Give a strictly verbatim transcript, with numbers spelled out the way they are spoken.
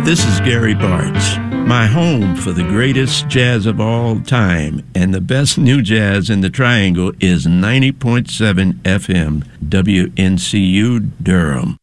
This is Gary Bartz. My home for the greatest jazz of all time and the best new jazz in the Triangle is ninety point seven F M W N C U Durham.